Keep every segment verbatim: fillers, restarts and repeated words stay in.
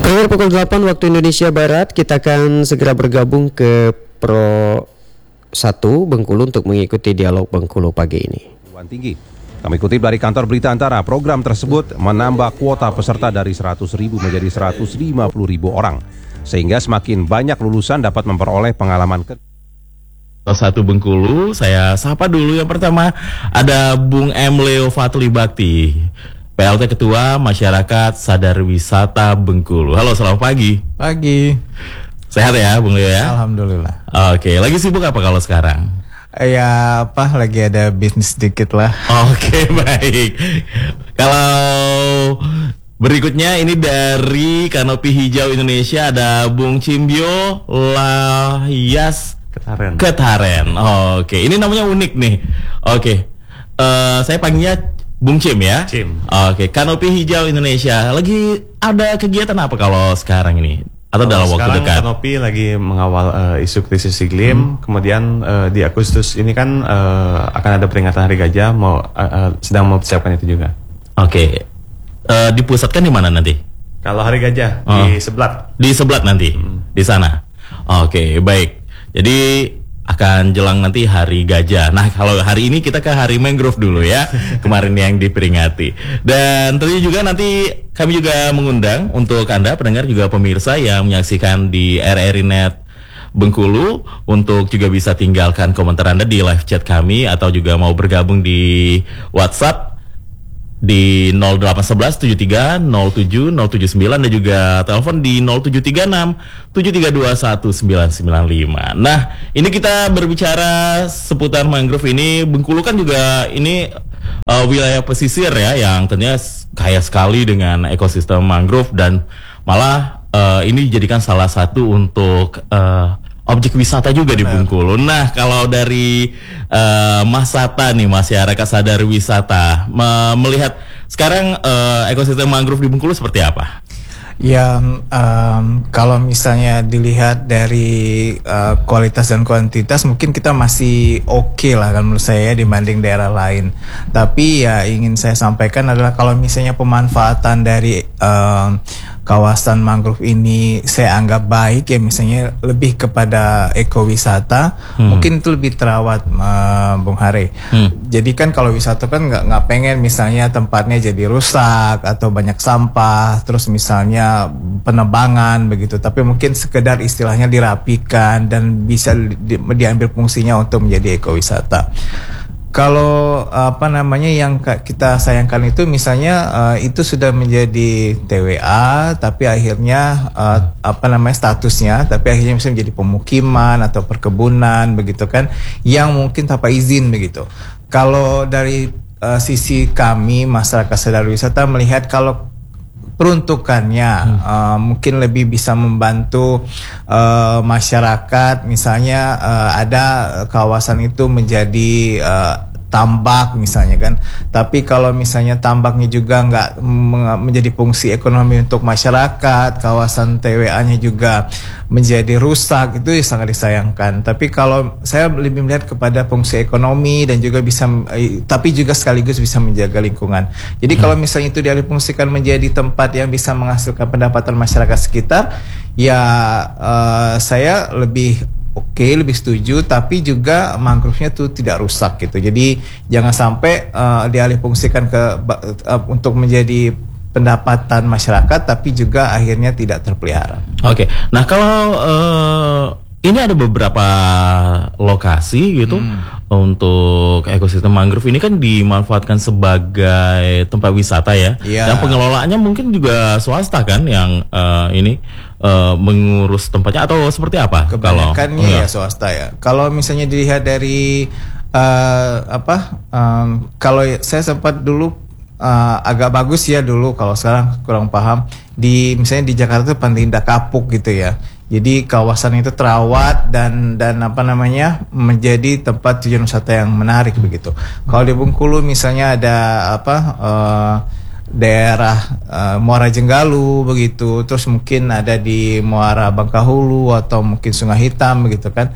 Pendengar, pukul delapan waktu Indonesia Barat, kita akan segera bergabung ke Pro satu Bengkulu untuk mengikuti dialog Bengkulu pagi ini. Tinggi. Kami kutip dari kantor berita Antara, program tersebut menambah kuota peserta dari seratus ribu menjadi seratus lima puluh ribu orang, sehingga semakin banyak lulusan dapat memperoleh pengalaman ke Satu Bengkulu. Saya sapa dulu. Yang pertama ada Bung M. Leo Fatli Bakti, P L T Ketua Masyarakat Sadar Wisata Bengkulu. Halo, selamat pagi. Pagi. Sehat ya Bung Leo ya? Alhamdulillah. Oke, lagi sibuk apa kalau sekarang? Ya apa, lagi ada bisnis sedikit lah. Oke, baik. Kalau berikutnya ini dari Kanopi Hijau Indonesia ada Bung Cimbio Lahyas Ketaren. Ketaren. Oke, ini namanya unik nih. Oke, uh, saya panggilnya Bung Cim ya. Cim. Oke, Kanopi Hijau Indonesia lagi ada kegiatan apa kalau sekarang ini atau Kalau dalam waktu sekarang dekat? Kanopi lagi mengawal uh, isu krisis iklim. Hmm. Kemudian uh, di Agustus ini kan uh, akan ada peringatan Hari Gajah. Mau uh, uh, sedang mempersiapkan itu juga. Oke, uh, dipusatkan di mana nanti? Kalau Hari Gajah Oh. di Seblat. Di Seblat nanti, Hmm. di sana. Oke, baik. Jadi akan jelang nanti Hari Gajah. Nah, kalau hari ini kita ke Hari Mangrove dulu ya. Kemarin yang diperingati. Dan tentunya juga nanti kami juga mengundang untuk Anda pendengar juga pemirsa yang menyaksikan di R R I Net Bengkulu untuk juga bisa tinggalkan komentar Anda di live chat kami atau juga mau bergabung di WhatsApp di nol delapan satu satu tujuh tiga nol tujuh nol tujuh sembilan dan juga telepon di nol tujuh tiga enam tujuh tiga dua satu sembilan sembilan lima. Nah, ini kita berbicara seputar mangrove ini. Bengkulu kan juga ini uh, wilayah pesisir ya, yang tentunya kaya sekali dengan ekosistem mangrove dan malah uh, ini dijadikan salah satu untuk uh, objek wisata juga di Bengkulu. Nah, kalau dari uh, Mas Sata nih, masyarakat sadar wisata, me melihat sekarang uh, ekosistem mangrove di Bengkulu seperti apa? Ya, um, kalau misalnya dilihat dari uh, kualitas dan kuantitas, mungkin kita masih oke okay lah kan menurut saya dibanding daerah lain. Tapi ya ingin saya sampaikan adalah kalau misalnya pemanfaatan dari um, kawasan mangrove ini saya anggap baik ya, misalnya lebih kepada ekowisata, hmm. mungkin itu lebih terawat, uh, Bung Hare. Hmm. Jadi kan kalau wisata kan nggak nggak pengen misalnya tempatnya jadi rusak atau banyak sampah, terus misalnya penebangan begitu. Tapi mungkin sekedar istilahnya dirapikan dan bisa di, diambil fungsinya untuk menjadi ekowisata. Kalau apa namanya yang kita sayangkan itu misalnya uh, itu sudah menjadi T W A tapi akhirnya uh, apa namanya statusnya tapi akhirnya bisa menjadi pemukiman atau perkebunan begitu kan, yang mungkin tanpa izin begitu. Kalau dari uh, sisi kami masyarakat sadar wisata melihat kalau peruntukannya hmm. uh, mungkin lebih bisa membantu uh, masyarakat, misalnya uh, ada kawasan itu menjadi uh, tambak misalnya kan, tapi kalau misalnya tambaknya juga nggak menjadi fungsi ekonomi untuk masyarakat, kawasan T W A-nya juga menjadi rusak, itu sangat disayangkan. Tapi kalau saya lebih melihat kepada fungsi ekonomi dan juga bisa, tapi juga sekaligus bisa menjaga lingkungan. Jadi hmm. kalau misalnya itu dialihfungsikan menjadi tempat yang bisa menghasilkan pendapatan masyarakat sekitar, ya uh, saya lebih oke, okay, lebih setuju, tapi juga mangrove-nya tuh tidak rusak gitu. Jadi jangan sampai uh, dialihfungsikan ke uh, untuk menjadi pendapatan masyarakat, tapi juga akhirnya tidak terpelihara. Oke, okay. Nah kalau uh, ini ada beberapa lokasi gitu hmm. untuk ekosistem mangrove ini kan dimanfaatkan sebagai tempat wisata ya, yeah. Dan pengelolaannya mungkin juga swasta kan yang uh, ini uh, mengurus tempatnya atau seperti apa? Kebanyakannya kalau, ya swasta ya. Kalau misalnya dilihat dari uh, apa, um, kalau saya sempat dulu uh, agak bagus ya dulu, kalau sekarang kurang paham. Di misalnya di Jakarta itu Pantai Indah Kapuk gitu ya. Jadi kawasan itu terawat dan dan apa namanya menjadi tempat tujuan wisata yang menarik begitu. Kalau di Bengkulu misalnya ada apa uh, daerah uh, Muara Jenggalu begitu, terus mungkin ada di Muara Bangkahulu atau mungkin Sungai Hitam begitu kan.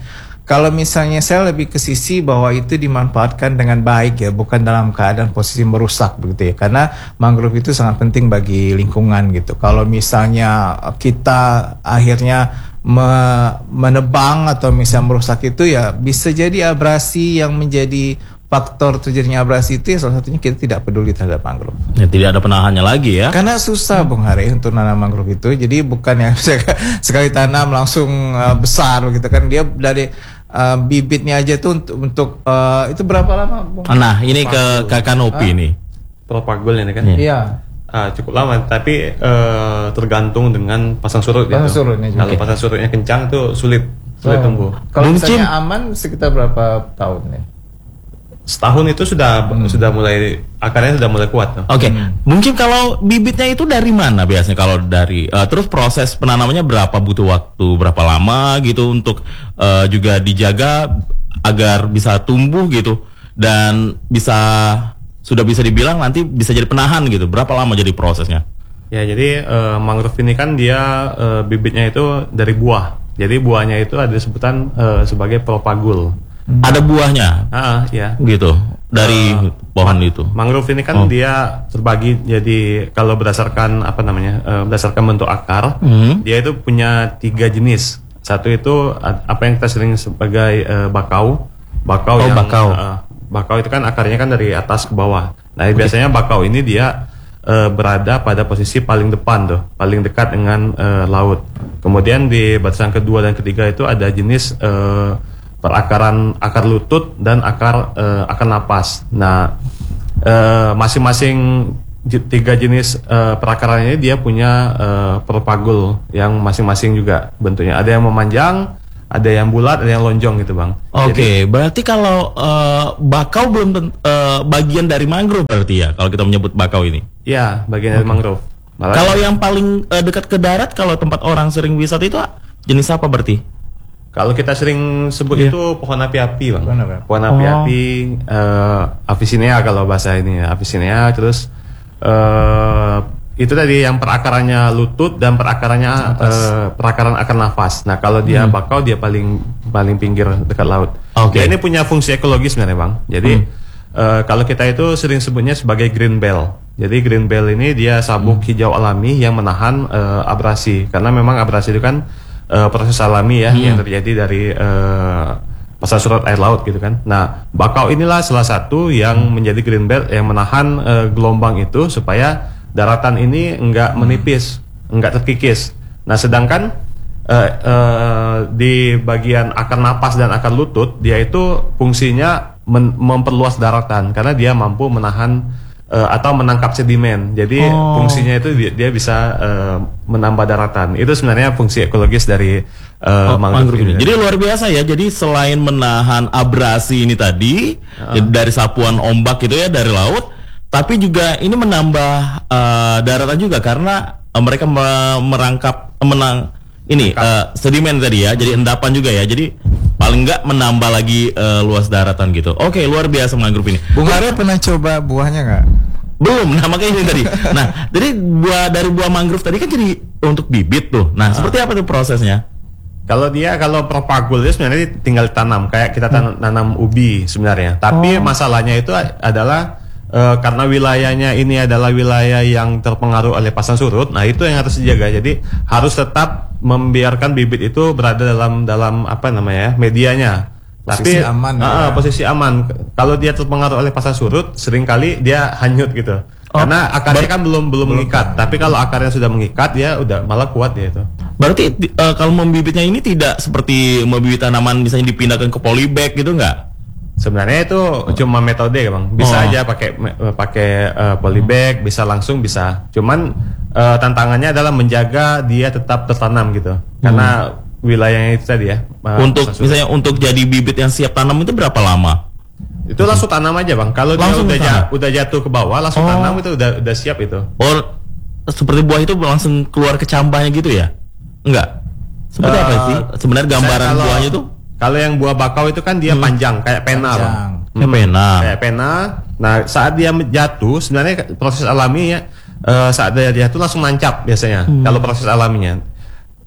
Kalau misalnya saya lebih ke sisi bahwa itu dimanfaatkan dengan baik ya, bukan dalam keadaan posisi merusak begitu ya. Karena mangrove itu sangat penting bagi lingkungan gitu. Kalau misalnya kita akhirnya me- menebang atau misalnya merusak itu ya bisa jadi abrasi yang menjadi faktor terjadinya abrasi itu ya salah satunya kita tidak peduli terhadap mangrove. Ya, tidak ada penahannya lagi ya. Karena susah Bung Hari untuk nanam mangrove itu. Jadi bukan yang sekali tanam langsung uh, besar gitu kan. Dia dari uh, bibitnya aja tuh untuk, untuk uh, itu berapa lama Bung? Nah, ini ke, ke kanopi Hah? nih. Propagul ini kan. Iya. Iya. Ah, cukup lama, tapi eh, tergantung dengan pasang surut. Pasang gitu. surutnya juga. Kalau pasang surutnya kencang tuh sulit, sulit Oh. tumbuh. Kalau Mungkin- misalnya aman sekitar berapa tahun nih? Setahun itu sudah sudah mulai akarnya sudah mulai kuat tuh. Oke, mungkin kalau bibitnya itu dari mana biasanya kalau dari uh, terus proses penanamannya berapa butuh waktu berapa lama gitu untuk uh, juga dijaga agar bisa tumbuh gitu dan bisa sudah bisa dibilang nanti bisa jadi penahan gitu. Berapa lama jadi prosesnya? Ya, jadi eh, mangrove ini kan dia eh, bibitnya itu dari buah. Jadi buahnya itu ada sebutan eh, sebagai propagul. Ada buahnya Ah, ya. gitu dari pohon itu. Mangrove ini Oh. kan dia terbagi jadi kalau berdasarkan apa namanya eh, berdasarkan bentuk akar, Hmm. dia itu punya tiga jenis. Satu itu ad- apa yang kita sering sebagai eh, bakau, bakau Oh, yang bakau. eh, bakau itu kan akarnya kan dari atas ke bawah. Nah biasanya bakau ini dia eh, berada pada posisi paling depan tuh, paling dekat dengan eh, laut. Kemudian di batasan kedua dan ketiga itu ada jenis eh, perakaran akar lutut dan akar eh, akar napas. Nah eh, masing-masing j- tiga jenis eh, perakaran ini dia punya eh, propagul yang masing-masing juga bentuknya. Ada yang memanjang, ada yang bulat, ada yang lonjong gitu bang. Oke, berarti kalau uh, bakau belum tent- uh, bagian dari mangrove berarti ya kalau kita menyebut bakau ini. Ya bagian dari mangrove. Malah- Kalau yang paling uh, dekat ke darat kalau tempat orang sering wisata itu ah, jenis apa berarti? Kalau kita sering sebut Iya. itu pohon api-api bang. Pohon api-api. Pohon api-api, eh, Avicennia kalau bahasa ini ya, Avicennia. Terus eh, itu tadi yang perakarannya lutut dan perakarannya eh, perakaran akar nafas. Nah kalau dia bakau dia paling paling pinggir dekat laut. Oke. Dia ini punya fungsi ekologis sebenarnya bang. Jadi eh, kalau kita itu sering sebutnya sebagai green bell. Jadi green bell ini dia sabuk hijau alami yang menahan eh, abrasi. Karena memang abrasi itu kan eh, proses alami ya yang terjadi dari eh, pasang surut air laut gitu kan. Nah, bakau inilah salah satu yang menjadi green belt yang menahan eh, gelombang itu supaya daratan ini enggak menipis, enggak terkikis. Nah, sedangkan eh, eh, di bagian akar napas dan akar lutut dia itu fungsinya men- memperluas daratan karena dia mampu menahan eh, atau menangkap sedimen. Jadi Oh. fungsinya itu dia, dia bisa eh, menambah daratan. Itu sebenarnya fungsi ekologis dari eh, Oh, mangrove mangrove ini. ini. Jadi luar biasa ya. Jadi selain menahan abrasi ini tadi ya, dari sapuan ombak gitu ya dari laut, tapi juga ini menambah eh, daratan juga karena eh, mereka me- merangkap eh, menang ini eh, sedimen tadi ya. Jadi endapan juga ya. Jadi paling enggak menambah lagi eh, luas daratan gitu. Oke, luar biasa mangrove ini. Bung Arya pernah coba buahnya nggak? Belum, nah makanya ini tadi. Nah, jadi buah dari buah mangrove tadi kan jadi untuk bibit tuh. Nah, seperti apa tuh prosesnya? Kalau dia kalau propagul itu sebenarnya tinggal tanam kayak kita tanam, tanam ubi sebenarnya. Tapi masalahnya itu a- adalah eh, karena wilayahnya ini adalah wilayah yang terpengaruh oleh pasang surut. Nah, itu yang harus dijaga. Jadi harus tetap membiarkan bibit itu berada dalam dalam apa namanya ya, medianya. Posisi Tapi aman ah, ya. posisi aman. Kalau dia terpengaruh oleh pasang surut, seringkali dia hanyut gitu. Karena akarnya kan belum belum mengikat. Tapi kalau akarnya sudah mengikat, dia udah malah kuat dia itu. Berarti ti- eh, kalau membibitnya ini tidak seperti membibit tanaman misalnya dipindahkan ke polybag gitu nggak? Sebenarnya itu cuma metode bang. Bisa Oh. aja pakai me- pakai eh, polybag, bisa langsung bisa. Cuman eh, tantangannya adalah menjaga dia tetap tertanam gitu. Karena wilayahnya itu tadi ya. eh, Untuk pasang surut. misalnya untuk jadi bibit yang siap tanam itu berapa lama? itu langsung tanam aja bang. Kalau dia Langsung udah tanam? ja- udah jatuh ke bawah langsung Oh. tanam itu udah udah siap itu. Oh, seperti buah itu langsung keluar ke cambahnya gitu ya? Enggak. Seperti apa Eh, sih sebenarnya gambaran Saya kalau- buahnya tuh? Kalau yang buah bakau itu kan dia panjang kayak pena bang. Panjang. Kayak pena. Kayak pena. Nah saat dia jatuh sebenarnya proses alami ya eh, saat dia jatuh langsung nancap biasanya Hmm. kalau proses alaminya.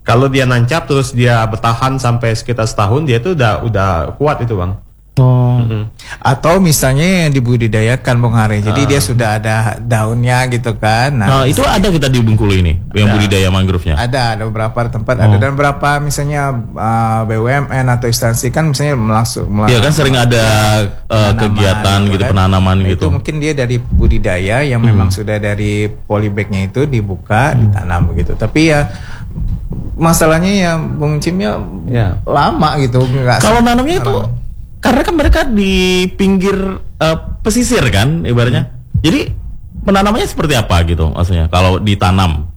kalau dia nancap terus dia bertahan sampai sekitar setahun, dia itu udah udah kuat itu bang. Oh. Mm-mm. Atau misalnya yang dibudidayakan Bung Hari, jadi dia sudah ada daunnya gitu kan. Nah, itu ada kita di Bengkulu ini yang budidaya mangrove-nya. Ada, ada beberapa tempat Oh. ada, dan beberapa misalnya uh, B U M N atau instansi kan misalnya melangsung Iya kan sering ada uh, kegiatan gitu, penanaman Nah, gitu. Itu mungkin dia dari budidaya yang memang sudah dari polybagnya itu dibuka, ditanam begitu. Tapi ya masalahnya ya Bung Cim ya, Ya. lama gitu. nggak Kalau se- nanamnya itu karena kan mereka di pinggir uh, pesisir kan ibaratnya. Jadi penanamannya seperti apa gitu maksudnya kalau ditanam?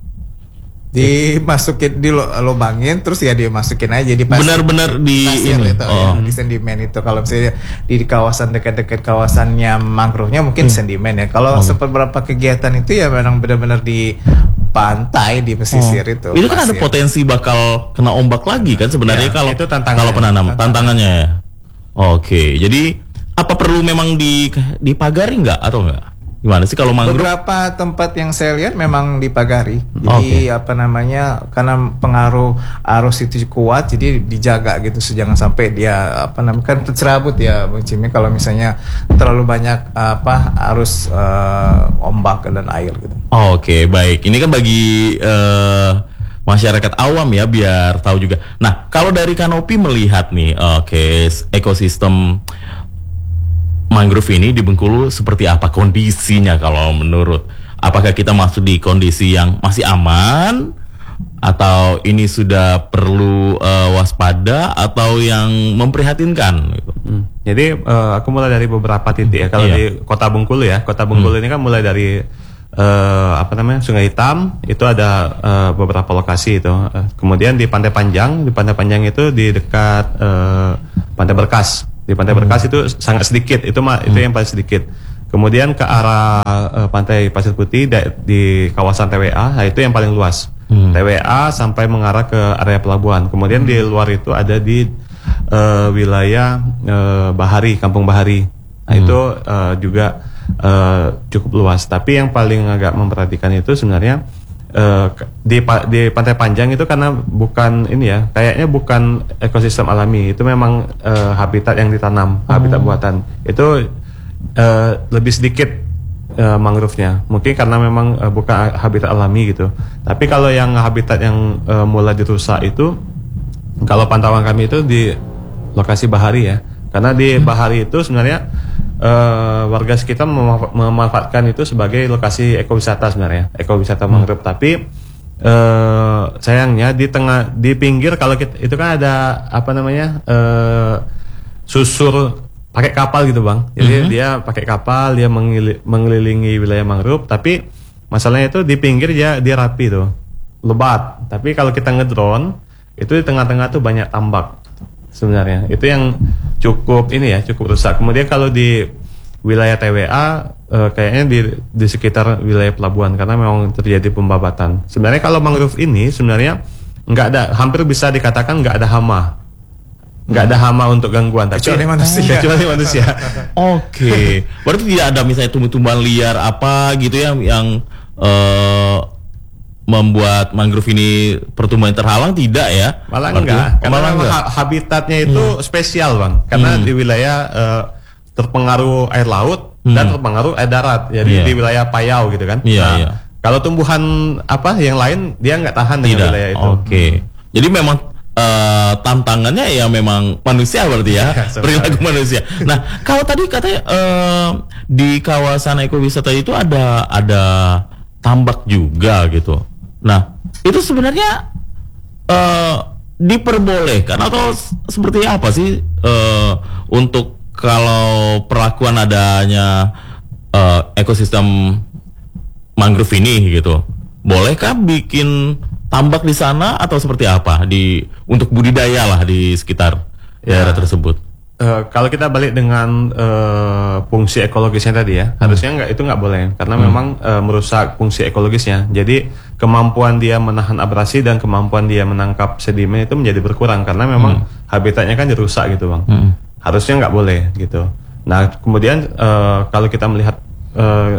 dimasukin di lo- lubangin terus ya dimasukin aja di pasir. Benar-benar di pasir ini. itu, Oh. ya, di sedimen itu. Kalau misalnya di, di kawasan dekat-dekat kawasannya mangrove-nya mungkin sedimen ya. Kalau seberapa kegiatan itu ya memang benar-benar di pantai, di pesisir itu. Itu kan ada pasir. potensi bakal kena ombak lagi kan sebenarnya Ya, kalau itu tantangannya. kalau penanam tantangannya ya. Oke, jadi apa perlu memang di dipagari nggak atau enggak? Gimana sih kalau mangrove? Beberapa tempat yang saya lihat memang dipagari. Jadi Oke. apa namanya? Karena pengaruh arus itu kuat, jadi dijaga gitu, so, jangan sampai dia apa namanya kan tercerabut ya, Bung Cimi. Kalau misalnya terlalu banyak apa arus eh, ombak dan air gitu. Oke, baik. Ini kan bagi eh, masyarakat awam ya biar tahu juga. Nah, kalau dari Kanopi melihat nih, oke, ekosistem mangrove ini di Bengkulu seperti apa kondisinya kalau menurut? Apakah kita masuk di kondisi yang masih aman atau ini sudah perlu eh, waspada atau yang memprihatinkan gitu? Hmm. Jadi eh, aku mulai dari beberapa titik ya. Kalau Iya. di Kota Bengkulu ya, Kota Bengkulu ini kan mulai dari eh, apa namanya Sungai Hitam, itu ada eh, beberapa lokasi itu. Eh, kemudian di Pantai Panjang, di Pantai Panjang itu di dekat eh, Pantai Berkas. Di Pantai Berkas itu sangat sedikit, itu mah itu yang paling sedikit. Kemudian ke arah eh, Pantai Pasir Putih da- di kawasan T W A, nah itu yang paling luas. T W A sampai mengarah ke area pelabuhan. Kemudian di luar itu ada di eh, wilayah eh, Bahari, Kampung Bahari. Nah itu eh, juga eh, cukup luas. Tapi yang paling agak memperhatikan itu sebenarnya eh, ke- di pa- di Pantai Panjang itu karena bukan ini ya, kayaknya bukan ekosistem alami. Itu memang eh, habitat yang ditanam, habitat buatan. Itu eh, lebih sedikit eh, mangrove-nya. Mungkin karena memang eh, bukan habitat alami gitu. Tapi kalau yang habitat yang eh, mulai dirusak itu, kalau pantauan kami itu di lokasi Bahari ya. Karena di Bahari itu sebenarnya eh, warga sekitar memaf- memanfaatkan itu sebagai lokasi ekowisata sebenarnya, ekowisata mangrove. Tapi eh, sayangnya di tengah, di pinggir kalau kita, itu kan ada apa namanya eh, susur pakai kapal gitu bang. Jadi dia pakai kapal, dia mengili- mengelilingi wilayah mangrove. Tapi masalahnya itu di pinggir dia dia rapi tuh, lebat. Tapi kalau kita ngedrone itu di tengah-tengah tuh banyak tambak sebenarnya. Itu yang cukup ini ya, cukup rusak. Kemudian kalau di wilayah T W A eh, kayaknya di di sekitar wilayah pelabuhan karena memang terjadi pembabatan. Sebenarnya kalau mangrove ini sebenarnya nggak ada, hampir bisa dikatakan nggak ada hama, nggak ada hama untuk gangguan. Tapi Kecuali manusia. kecuali manusia. Oke, berarti tidak ada misalnya tumbuh-tumbuhan liar apa gitu yang yang eh, membuat mangrove ini pertumbuhan terhalang, tidak ya? Malah Berarti- enggak, oh, karena malah memang enggak. ha- habitatnya itu spesial bang, karena di wilayah eh, terpengaruh air laut dan terpengaruh air darat, jadi Iya. di wilayah Payau gitu kan. Iya, Nah, iya. kalau tumbuhan apa yang lain dia nggak tahan dengan Tidak. wilayah itu. Oke. Jadi memang eh, tantangannya ya memang manusia berarti ya, Ya, sebenarnya. perilaku manusia. Nah, kalau tadi katanya eh, di kawasan ekowisata itu ada ada tambak juga gitu. Nah, itu sebenarnya eh, diperbolehkan atau s- seperti apa sih eh, untuk kalau perlakuan adanya eh, ekosistem mangrove ini gitu? Bolehkah bikin tambak di sana atau seperti apa di untuk budidaya lah di sekitar Ya. daerah tersebut? Eh, kalau kita balik dengan eh, fungsi ekologisnya tadi ya, harusnya nggak, itu nggak boleh karena memang eh, merusak fungsi ekologisnya. Jadi kemampuan dia menahan abrasi dan kemampuan dia menangkap sedimen itu menjadi berkurang karena memang habitatnya kan dirusak gitu bang. Harusnya nggak boleh gitu. Nah kemudian eh, kalau kita melihat eh,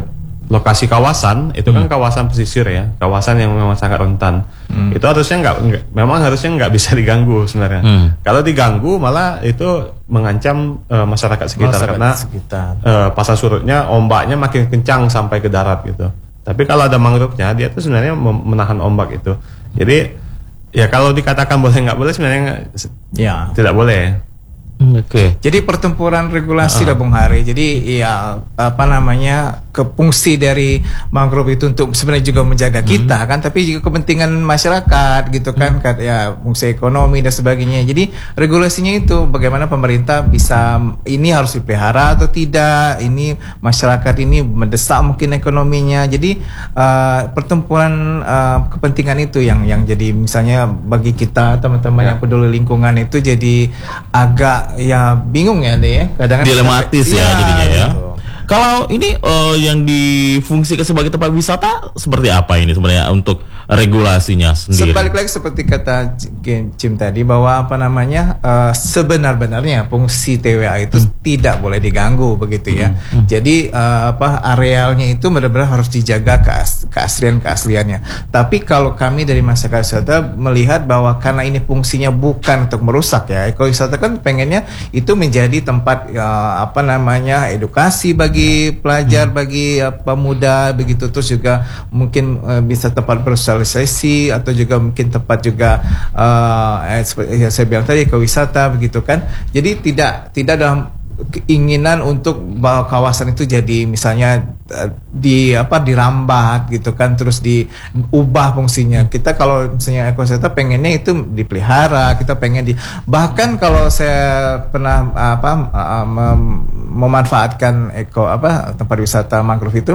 lokasi kawasan itu kan kawasan pesisir ya, kawasan yang memang sangat rentan. Hmm. Itu harusnya nggak, nggak, memang harusnya nggak bisa diganggu sebenarnya. Hmm. Kalau diganggu malah itu mengancam uh, masyarakat sekitar masyarakat karena sekitar. Uh, pasang surutnya, ombaknya makin kencang sampai ke darat gitu. Tapi kalau ada mangrove-nya, dia tuh sebenarnya menahan ombak itu. Jadi ya kalau dikatakan boleh nggak boleh sebenarnya ya tidak boleh. Oke. Okay. Jadi pertempuran regulasi lah uh. Bung Hari. Jadi ya apa namanya ke fungsi dari mangrove itu untuk sebenarnya juga menjaga kita hmm. kan, tapi juga kepentingan masyarakat gitu kan, hmm. ya fungsi ekonomi dan sebagainya. Jadi regulasinya itu bagaimana pemerintah bisa ini harus dipelihara atau tidak. Ini masyarakat ini mendesak mungkin ekonominya. Jadi uh, pertempuran uh, kepentingan itu yang yang jadi misalnya bagi kita teman-teman ya. yang peduli lingkungan itu jadi agak ya bingung ya deh ya. Kadang-kadang dilematis ya, ya jadinya ya. Gitu. Kalau ini uh, yang difungsikan sebagai tempat wisata seperti apa ini sebenarnya untuk regulasinya sendiri? Sebalik lagi seperti kata Jim tadi bahwa apa namanya uh, sebenar-benarnya fungsi T W A itu hmm. tidak boleh diganggu begitu ya. Hmm. Hmm. Jadi uh, apa arealnya itu benar-benar harus dijaga keas keaslian keasliannya. Tapi kalau kami dari masyarakat wisata melihat bahwa karena ini fungsinya bukan untuk merusak ya, ekowisata kan pengennya itu menjadi tempat uh, apa namanya edukasi bagi pelajar, hmm. bagi uh, pemuda begitu, terus juga mungkin uh, bisa tempat bersosialisasi atau juga mungkin tempat juga uh, eh, seperti yang saya bilang tadi ekowisata begitu kan. Jadi tidak tidak dalam keinginan untuk bahwa kawasan itu jadi misalnya uh, di apa dirambat gitu kan, terus diubah fungsinya. Kita kalau misalnya ekowisata pengennya itu dipelihara, kita pengen di bahkan kalau saya pernah apa uh, mem memanfaatkan eko apa tempat wisata mangrove itu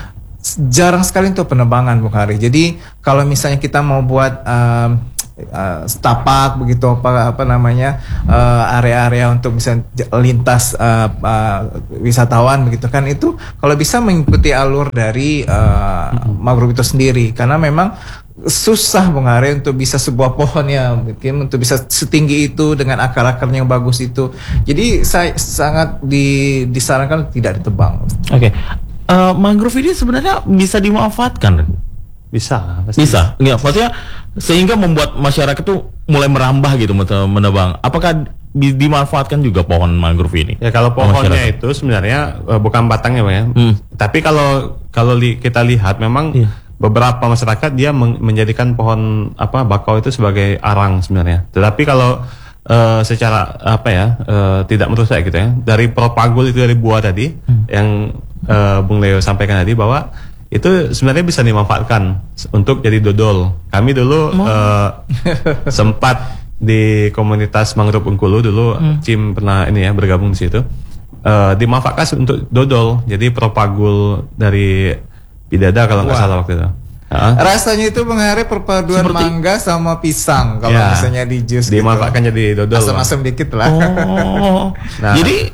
jarang sekali untuk penebangan Bung Hari. Jadi kalau misalnya kita mau buat um, uh, setapak begitu apa apa namanya area-area uh, untuk misalnya lintas uh, uh, wisatawan begitu kan, itu kalau bisa mengikuti alur dari uh, mangrove itu sendiri, karena memang susah Bung Hari untuk bisa sebuah pohon ya mungkin untuk bisa setinggi itu dengan akar-akarnya yang bagus itu. Jadi saya sangat di, disarankan tidak ditebang. Oke, okay. uh, mangrove ini sebenarnya bisa dimanfaatkan? Bisa, bisa. Enggak, maksudnya sehingga membuat masyarakat tuh mulai merambah gitu menebang. Apakah di, dimanfaatkan juga pohon mangrove ini? Ya kalau pohonnya masyarakat itu sebenarnya uh, bukan batangnya Bang ya. Hmm. Tapi kalau kalau li, kita lihat memang yeah. beberapa masyarakat dia menjadikan pohon apa bakau itu sebagai arang sebenarnya. Tetapi kalau uh, secara apa ya uh, tidak merusak gitu ya. Dari propagul itu dari buah tadi hmm. yang uh, Bung Leo sampaikan tadi bahwa itu sebenarnya bisa dimanfaatkan untuk jadi dodol. Kami dulu uh, sempat di komunitas mangrove Bengkulu dulu, hmm. Cim pernah ini ya bergabung di situ. Uh, dimanfaatkan untuk dodol. Jadi propagul dari Bidada kalau nggak salah waktu itu. Uh-huh. Rasanya itu mengalir perpaduan seperti mangga sama pisang kalau ya, misalnya di jus dimanfaatkan gitu. Jadi dodol. Asam-asam dikit lah. Oh. Nah, jadi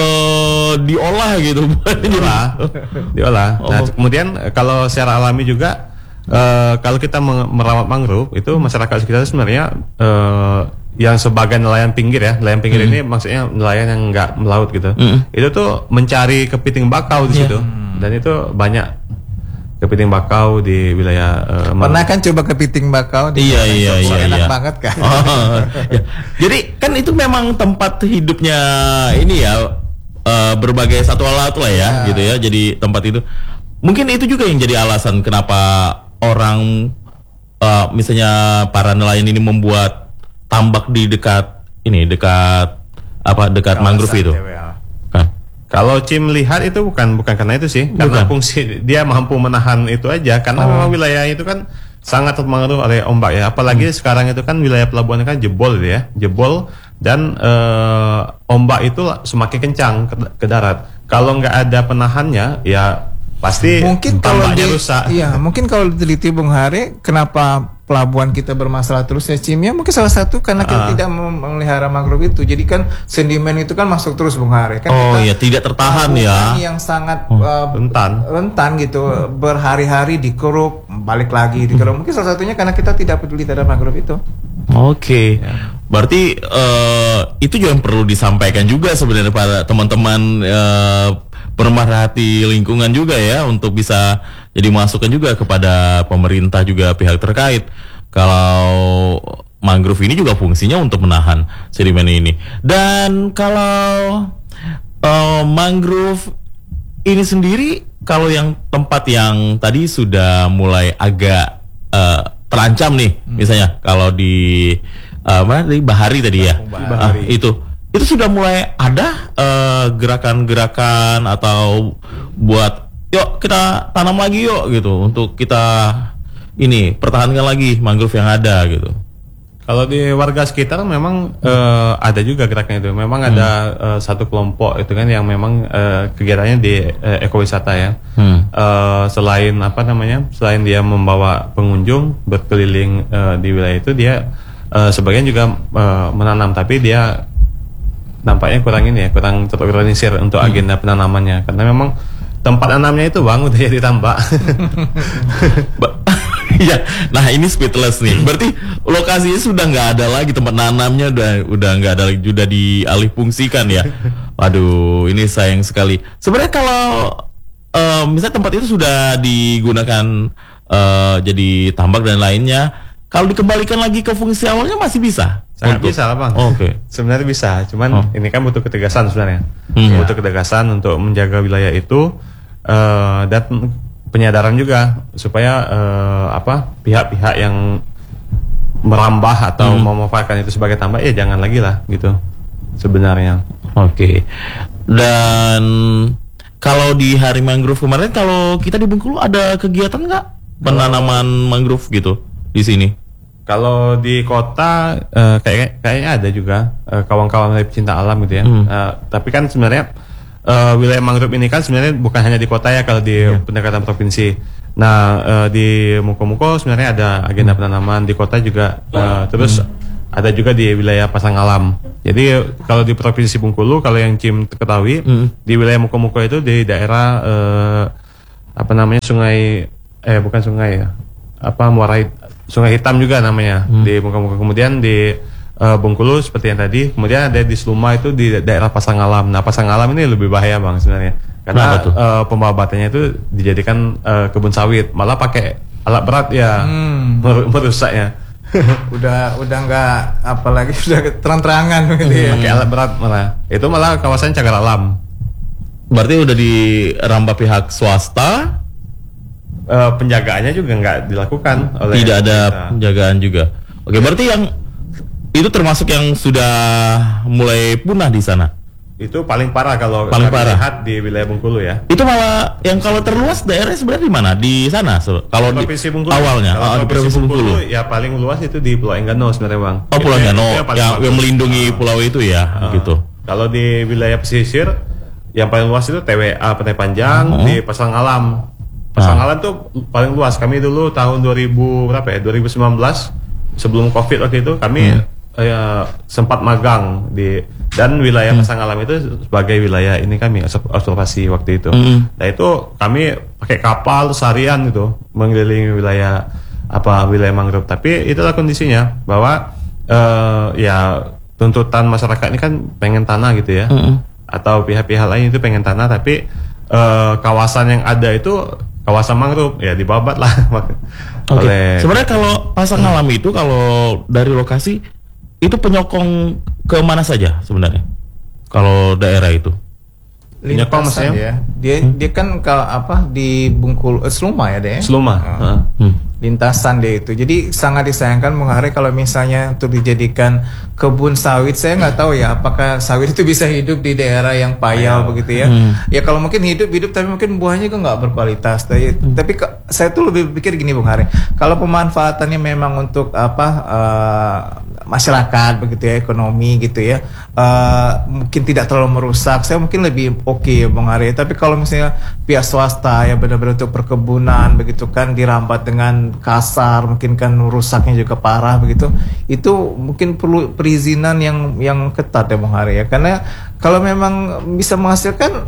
uh, diolah gitu. Diolah. Diolah. Oh. Nah, kemudian kalau secara alami juga uh, kalau kita merawat mangrove itu masyarakat sekitar sebenarnya uh, yang sebagai nelayan pinggir ya, nelayan pinggir mm. ini maksudnya nelayan yang nggak melaut gitu. Mm. Itu tuh mencari kepiting bakau di situ. Yeah. Dan itu banyak kepiting bakau di wilayah uh, pernah kan coba kepiting bakau di iya iya iya enak iya. banget kan. Oh, ya. Jadi kan itu memang tempat hidupnya ini ya uh, berbagai satwa laut lah ya, ya gitu ya. Jadi tempat itu mungkin itu juga yang jadi alasan kenapa orang uh, misalnya para nelayan ini membuat tambak di dekat ini dekat apa dekat mangrove itu. Kalau Cim lihat itu bukan bukan karena itu sih, bukan. Karena fungsi dia mampu menahan itu aja, karena oh. memang wilayah itu kan sangat terpengaruh oleh ombak ya. Apalagi hmm. sekarang itu kan wilayah pelabuhan kan jebol ya, jebol dan uh, ombak itu semakin kencang ke, ke darat. Kalau nggak ada penahannya, ya pasti mungkin kalau di, rusak. Iya, mungkin kalau diteliti Bung Hari, kenapa pelabuhan kita bermasalah terus ya Cim ya, mungkin salah satu karena kita uh. tidak memelihara mangrove itu. Jadi kan sedimen itu kan masuk terus Bung Hari kan. Oh iya, tidak tertahan ya. Yang sangat oh. uh, rentan, rentan gitu, hmm. berhari-hari dikeruk, balik lagi dikeruk. Hmm. Mungkin salah satunya karena kita tidak peduli terhadap mangrove itu. Oke, okay. ya. Berarti uh, itu juga yang perlu disampaikan juga sebenarnya pada teman-teman uh, pemerhati lingkungan juga ya, untuk bisa jadi masukan juga kepada pemerintah juga pihak terkait. Kalau mangrove ini juga fungsinya untuk menahan sedimen ini. Dan kalau uh, mangrove ini sendiri, kalau yang tempat yang tadi sudah mulai agak uh, terancam nih, hmm. misalnya kalau di uh, mana di Bahari tadi ya, Bahari. Uh, itu itu sudah mulai ada uh, gerakan-gerakan atau buat yuk kita tanam lagi yuk gitu, untuk kita ini pertahankan lagi mangrove yang ada gitu. Kalau di warga sekitar memang uh, ada juga gerakan itu. Memang hmm. ada uh, satu kelompok itu kan yang memang uh, kegiatannya di uh, ekowisata ya. Hmm. Uh, selain apa namanya? Selain dia membawa pengunjung berkeliling uh, di wilayah itu, dia uh, sebagian juga uh, menanam, tapi dia nampaknya kurang ini ya, kurang terorganisir untuk hmm. agenda penanamannya, karena memang tempat nanamnya itu Bang udah jadi tambak. Iya, nah ini speedless nih. Berarti lokasinya sudah nggak ada lagi, tempat nanamnya udah udah nggak ada lagi, sudah dialih fungsikan ya. Waduh, ini sayang sekali. Sebenarnya kalau uh, misalnya tempat itu sudah digunakan uh, jadi tambak dan lainnya, kalau dikembalikan lagi ke fungsi awalnya masih bisa. Sangat untuk... bisa lah Bang. Oh, Oke. Okay. Sebenarnya bisa, cuman oh. ini kan butuh ketegasan sebenarnya. Hmm. Butuh ketegasan untuk menjaga wilayah itu uh, dan penyadaran juga supaya uh, apa pihak-pihak yang merambah atau hmm. memanfaatkan itu sebagai tambak ya jangan lagi lah gitu sebenarnya. Oke. Okay. Dan kalau di Hari Mangrove kemarin, kalau kita di Bengkulu ada kegiatan nggak penanaman mangrove gitu di sini? Kalau di kota uh, kayak kayaknya ada juga uh, kawan-kawan dari pecinta alam gitu ya. Hmm. Uh, tapi kan sebenarnya Uh, wilayah mangrove ini kan sebenarnya bukan hanya di kota ya, kalau di yeah. pendekatan provinsi. Nah uh, di Muko-Muko sebenarnya ada agenda penanaman, di kota juga. Uh, terus hmm. ada juga di wilayah Pasang Alam. Jadi kalau di provinsi Bengkulu, kalau yang Cim ketahui, hmm. di wilayah Muko-Muko itu di daerah uh, apa namanya sungai eh bukan sungai ya, apa Muara Sungai Hitam juga namanya hmm. di Muko-Muko. Kemudian di Uh, Bengkulu seperti yang tadi, kemudian ada di Seluma itu di daerah Pasang Alam. Nah Pasang Alam ini lebih bahaya Bang sebenarnya, karena uh, pembabatannya itu dijadikan uh, kebun sawit, malah pakai alat berat ya, hmm. mer- merusaknya. udah udah nggak apalagi sudah terang-terangan gitu ya. Pakai alat berat malah. Itu malah kawasan cagar alam. Berarti udah dirambah pihak swasta. Uh, penjagaannya juga nggak dilakukan oleh tidak ada kita. Penjagaan juga. Oke, berarti yang itu termasuk yang sudah mulai punah di sana. Itu paling parah kalau paling parah lihat di wilayah Bengkulu ya. Itu malah yang kalau terluas daerahnya sebenarnya di mana? Di sana. So, kalau di Bengkulu, awalnya, kalau oh, di Provinsi Bengkulu. Bengkulu ya paling luas itu di Pulau Enggano sebenarnya Bang. Oh Pulau Enggano, yang, yang, yang melindungi uh, pulau itu ya, uh, gitu. Kalau di wilayah pesisir yang paling luas itu T W A Pantai Panjang, uh-huh. di Pasang Alam. Pasang uh. Alam tuh paling luas. Kami dulu tahun dua ribu berapa ya? dua ribu sembilan belas sebelum Covid waktu itu kami uh. Uh, sempat magang di dan wilayah hmm. Pasang Alam itu sebagai wilayah ini kami observasi waktu itu. Hmm. Nah itu kami pakai kapal seharian gitu mengelilingi wilayah apa wilayah mangrove. Tapi itulah kondisinya bahwa uh, ya tuntutan masyarakat ini kan pengen tanah gitu ya, hmm. atau pihak-pihak lain itu pengen tanah, tapi uh, kawasan yang ada itu kawasan mangrove ya dibabat lah. Okay. Oleh... Sebenarnya kalau Pasang Alam itu kalau dari lokasi itu penyokong ke mana saja sebenarnya kalau daerah itu? Lintasan ya. Dia hmm? dia kan kalau apa di Bengkulu, eh, Seluma ya deh. Seluma. Uh, hmm. Lintasan dia itu. Jadi sangat disayangkan Bung Hari kalau misalnya untuk dijadikan kebun sawit. Saya nggak tahu ya apakah sawit itu bisa hidup di daerah yang payau begitu ya. Hmm. Ya kalau mungkin hidup hidup tapi mungkin buahnya juga nggak berkualitas. Tapi, hmm. tapi ke, saya tuh lebih pikir gini Bung Hari. Kalau pemanfaatannya memang untuk apa uh, masyarakat begitu ya, ekonomi gitu ya, uh, mungkin tidak terlalu merusak. Saya mungkin lebih oke okay, Bung Hari. Tapi kalau misalnya pihak swasta ya benar-benar untuk perkebunan begitu kan dirambat dengan kasar, mungkin kan rusaknya juga parah begitu. Itu mungkin perlu perizinan yang yang ketat ya Bung Hari ya. Karena kalau memang bisa menghasilkan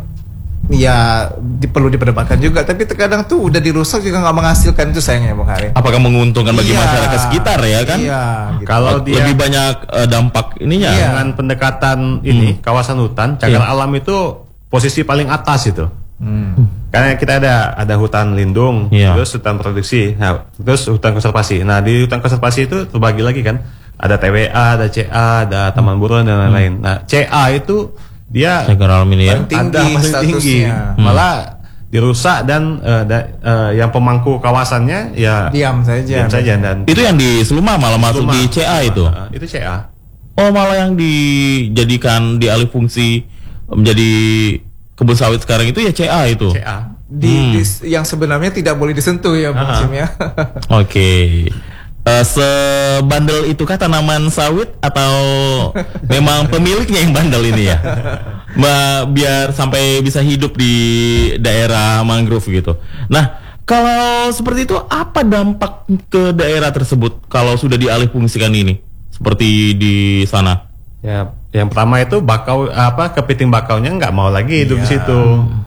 ya di, perlu diperdebatkan juga, tapi terkadang tuh udah dirusak juga nggak menghasilkan, itu sayangnya Bung Hari. Apakah menguntungkan bagi iya, masyarakat sekitar ya kan? Iya, gitu. Kalau dia lebih banyak uh, dampak ininya iya. dengan pendekatan ini hmm. kawasan hutan cagar iya. alam itu posisi paling atas itu. Hmm. Karena kita ada ada hutan lindung, yeah. terus hutan produksi, nah, terus hutan konservasi. Nah di hutan konservasi itu terbagi lagi kan, ada T W A, ada C A, ada taman buruan dan lain-lain. Hmm. Nah C A itu dia cagar alam ini ya, tinggi, ada paling tinggi, hmm. malah dirusak dan uh, da, uh, yang pemangku kawasannya ya diam saja. Diam saja dan itu yang di Seluma malah masuk Seluma, di C A itu. Uh, itu C A. Oh malah yang dijadikan dialih fungsi menjadi kebun sawit sekarang itu ya C A itu. C A. Di, hmm. di yang sebenarnya tidak boleh disentuh ya Bang Sim ya. Oke. Okay. Uh, sebandel itukah tanaman sawit atau memang pemiliknya yang bandel ini ya? Mbak, biar sampai bisa hidup di daerah mangrove gitu. Nah, kalau seperti itu apa dampak ke daerah tersebut kalau sudah dialih fungsikan ini? Seperti di sana. Ya, yang pertama itu bakau apa kepiting bakaunya nggak mau lagi hidup di ya. situ.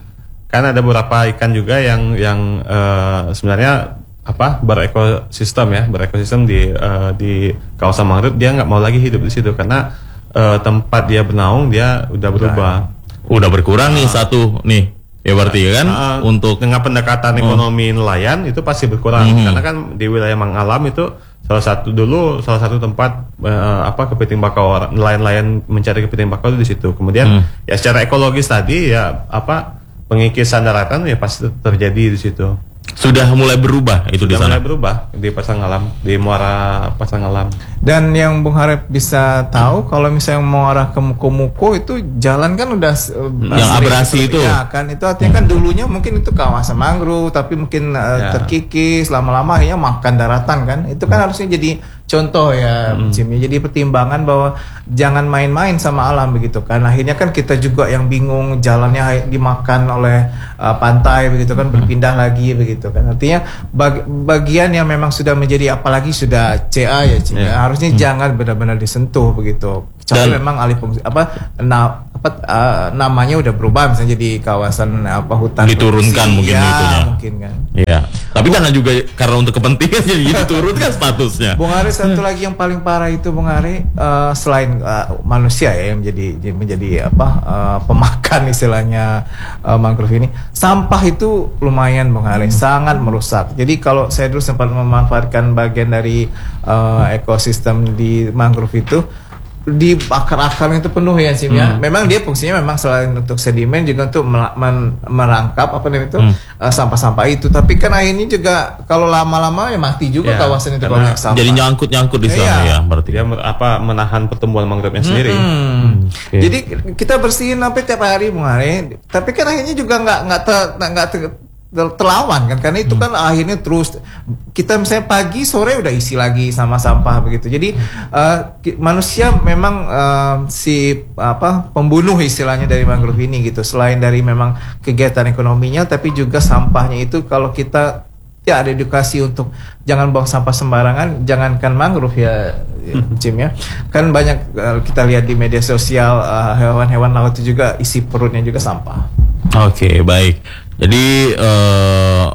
Kan ada beberapa ikan juga yang yang uh, sebenarnya apa berekosistem ya berekosistem di uh, di kawasan mangrove, dia nggak mau lagi hidup di situ karena uh, tempat dia bernaung dia udah berubah. Udah berkurang nih satu nih. Ya berarti kan uh, untuk dengan pendekatan ekonomi oh. nelayan itu pasti berkurang mm-hmm. karena kan di wilayah Mangalam itu salah satu dulu salah satu tempat uh, apa kepiting bakau nelayan-nelayan mencari kepiting bakau itu di situ. Kemudian mm. ya secara ekologis tadi ya apa pengikisan daratan ya pasti terjadi di situ. Sudah mulai berubah itu Sudah di sana. mulai berubah di Pasangalam, di muara Pasangalam. Dan yang Bung Harep bisa tahu kalau misalnya mau arah ke Muko-Muko itu jalan kan udah uh, yang abrasi itu. Ya kan itu artinya kan dulunya mungkin itu kawasan mangrove tapi mungkin uh, ya. terkikis lama-lama akhirnya makan daratan kan. Itu kan harusnya jadi contoh ya hmm. Jimmy. Jadi pertimbangan bahwa jangan main-main sama alam begitu kan. Akhirnya kan kita juga yang bingung jalannya dimakan oleh uh, pantai begitu kan berpindah lagi begitu kan. Artinya bag, bagian yang memang sudah menjadi apalagi sudah C A ya Jimmy. Yeah. Harusnya hmm. jangan benar-benar disentuh begitu. Kecuali memang alih fungsi apa nah apa uh, namanya udah berubah misalnya jadi kawasan apa hutan diturunkan mungkin ya, itunya. Mungkin kan. Iya. Tapi jangan juga karena untuk kepentingan jadi diturunkan statusnya. Bung Ari satu lagi yang paling parah itu Bung Ari uh, selain uh, manusia ya yang menjadi menjadi apa uh, pemakan istilahnya uh, mangrove ini, sampah itu lumayan Bung Ari, sangat merusak. Jadi kalau saya dulu sempat memanfaatkan bagian dari uh, ekosistem di mangrove itu di akar-akarnya itu penuh ya Sim ya. Hmm. Memang dia fungsinya memang selain untuk sedimen juga untuk merangkap apa namanya itu hmm. uh, sampah-sampah itu. Tapi kan akhirnya juga kalau lama-lama ya mati juga ya, kawasan itu kalau banyak sampah. Jadi nyangkut-nyangkut di sana ya, ya berarti. Dia apa menahan pertumbuhan mangrove-nya hmm. sendiri. Hmm. Okay. Jadi kita bersihin sampai tiap hari Bung Hari. Tapi kan akhirnya juga nggak nggak ter, nggak ter, terlawan kan karena itu kan hmm. akhirnya terus kita misalnya pagi sore udah isi lagi sama sampah begitu. Jadi uh, manusia memang uh, si apa pembunuh istilahnya dari mangrove ini gitu. Selain dari memang kegiatan ekonominya tapi juga sampahnya itu kalau kita ya ada edukasi untuk jangan buang sampah sembarangan, jangankan mangrove ya Jim ya. Kan banyak uh, kita lihat di media sosial uh, hewan-hewan laut itu juga isi perutnya juga sampah. Oke, okay, baik. Jadi uh,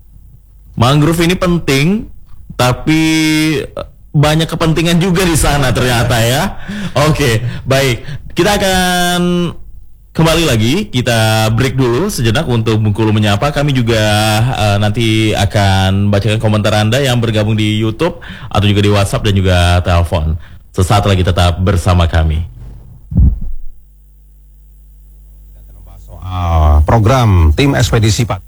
mangrove ini penting, tapi banyak kepentingan juga di sana ternyata ya. Oke, okay, baik. Kita akan kembali lagi, kita break dulu sejenak untuk Bengkulu Menyapa. Kami juga uh, nanti akan bacakan komentar Anda yang bergabung di YouTube atau juga di WhatsApp dan juga telepon. Sesaat lagi tetap bersama kami. Program Tim Ekspedisi Pak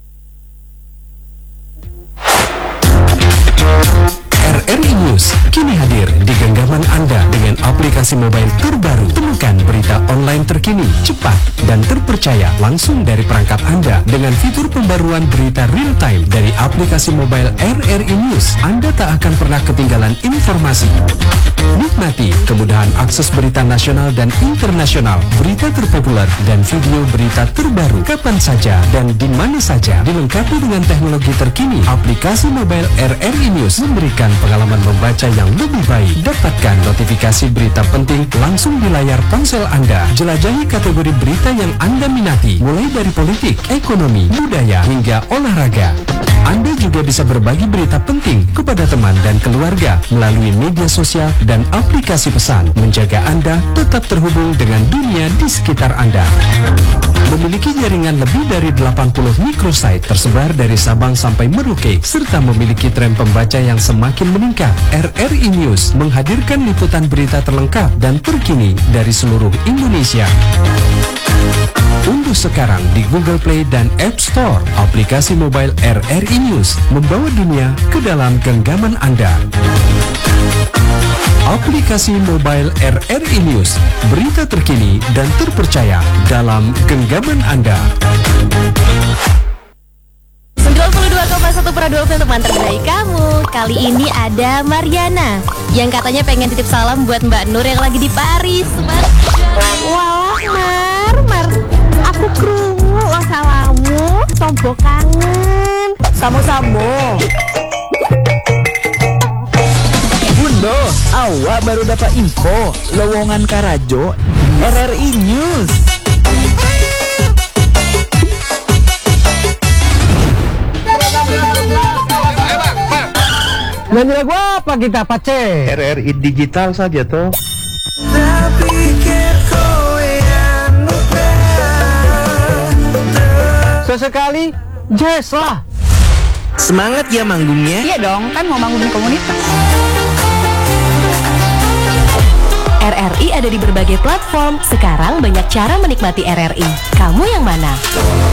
R R I News kini hadir di genggaman Anda dengan aplikasi mobile terbaru. Temukan berita online terkini, cepat, dan terpercaya langsung dari perangkat Anda dengan fitur pembaruan berita real time dari aplikasi mobile R R I News. Anda tak akan pernah ketinggalan informasi. Nikmati kemudahan akses berita nasional dan internasional, berita terpopuler, dan video berita terbaru kapan saja dan di mana saja. Dilengkapi dengan teknologi terkini, aplikasi mobile R R I News memberikan pengalaman membaca yang lebih baik. Dapatkan notifikasi berita penting langsung di layar ponsel Anda Jelajahi kategori berita yang Anda minati, mulai dari politik, ekonomi, budaya, hingga olahraga. Anda juga bisa berbagi berita penting kepada teman dan keluarga melalui media sosial dan aplikasi pesan, menjaga Anda tetap terhubung dengan dunia di sekitar Anda. Memiliki jaringan lebih dari delapan puluh microsite tersebar dari Sabang sampai Merauke, serta memiliki tren pembaca yang semakin meningkat, R R I News menghadirkan liputan berita terlengkap dan terkini dari seluruh Indonesia. Unduh sekarang di Google Play dan App Store aplikasi mobile R R I News, membawa dunia ke dalam genggaman Anda. Aplikasi mobile R R I News, berita terkini dan terpercaya dalam genggaman Anda. sembilan puluh dua koma satu Prado F M teman terbaik kamu. Kali ini ada Mariana yang katanya pengen titip salam buat Mbak Nur yang lagi di Paris. Walah Mar, Mar, aku krungu wasalamu, sombo kangen. Samo-samo. Bundo, awak baru dapat info lowongan Karajo R R I News. Nyanyi lagu apa kita Pace? R R I digital saja toh. Sesekali jazz lah. Semangat ya manggungnya. Iya dong, kan mau manggung di komunitas. R R I ada di berbagai platform. Sekarang banyak cara menikmati R R I. Kamu yang mana?